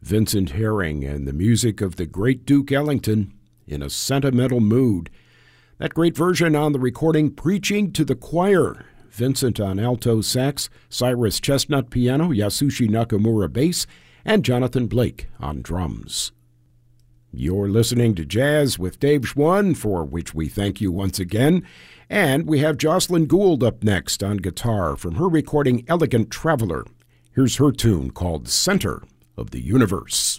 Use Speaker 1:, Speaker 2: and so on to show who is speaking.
Speaker 1: Vincent Herring and the music of the great Duke Ellington, In a Sentimental Mood. That great version on the recording, Preaching to the Choir. Vincent on alto sax, Cyrus Chestnut piano, Yasushi Nakamura bass, and Jonathan Blake on drums. You're listening to Jazz with Dave Schwann, for which we thank you once again. And we have Jocelyn Gould up next on guitar from her recording Elegant Traveler. Here's her tune called Center of the Universe.